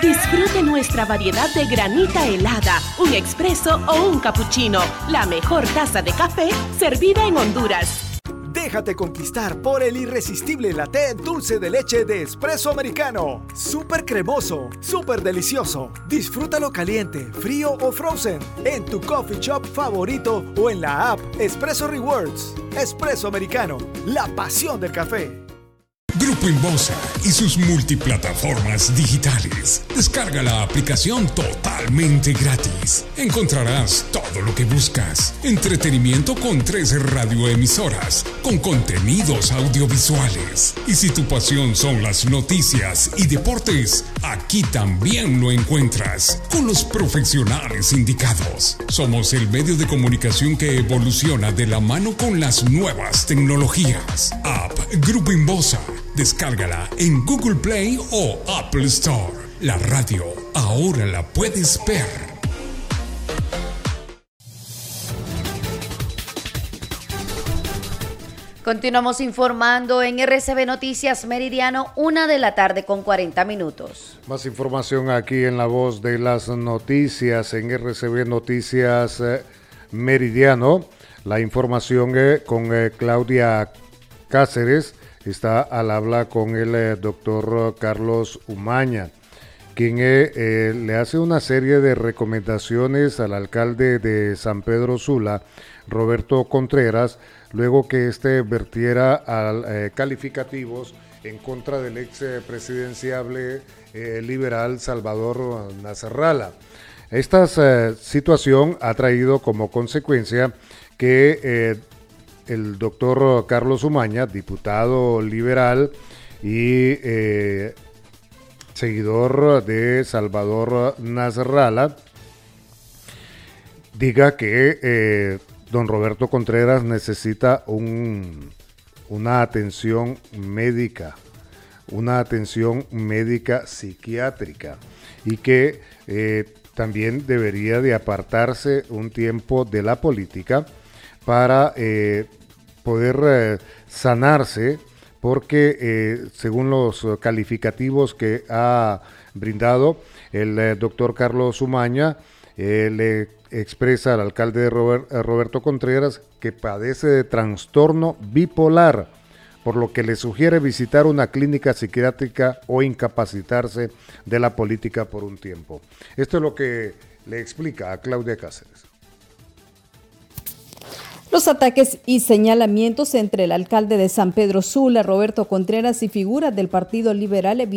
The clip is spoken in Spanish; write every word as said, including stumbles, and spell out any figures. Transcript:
Disfrute nuestra variedad de granita helada, un expreso o un cappuccino. La mejor taza de café servida en Honduras. Déjate conquistar por el irresistible latte dulce de leche de Espresso Americano. Súper cremoso, súper delicioso. Disfrútalo caliente, frío o frozen en tu coffee shop favorito o en la app Espresso Rewards. Espresso Americano, la pasión del café. Grupo Inbosa y sus multiplataformas digitales. Descarga la aplicación totalmente gratis. Encontrarás todo lo que buscas. Entretenimiento con tres radioemisoras, con contenidos audiovisuales. Y si tu pasión son las noticias y deportes, aquí también lo encuentras, con los profesionales indicados. Somos el medio de comunicación que evoluciona de la mano con las nuevas tecnologías. App Grupo Inbosa. Descárgala en Google Play o Apple Store. La radio ahora la puedes ver. Continuamos informando en R C B Noticias Meridiano, una de la tarde con cuarenta minutos. Más información aquí en La Voz de las Noticias, en R C B Noticias eh, Meridiano. La información eh, con eh, Claudia Cáceres. Está al habla con el eh, doctor Carlos Umaña, quien eh, eh, le hace una serie de recomendaciones al alcalde de San Pedro Sula, Roberto Contreras, luego que éste vertiera al, eh, calificativos en contra del ex eh, presidenciable eh, liberal Salvador Nasralla. Esta eh, situación ha traído como consecuencia que eh, el doctor Carlos Umaña, diputado liberal y eh, seguidor de Salvador Nasralla, diga que eh, don Roberto Contreras necesita un, una atención médica, una atención médica psiquiátrica y que eh, también debería de apartarse un tiempo de la política para eh, poder eh, sanarse, porque eh, según los calificativos que ha brindado el eh, doctor Carlos Umaña, eh, le expresa al alcalde de Robert, eh, Roberto Contreras que padece de trastorno bipolar, por lo que le sugiere visitar una clínica psiquiátrica o incapacitarse de la política por un tiempo. Esto es lo que le explica a Claudia Cáceres. Los ataques y señalamientos entre el alcalde de San Pedro Sula, Roberto Contreras, y figuras del Partido Liberal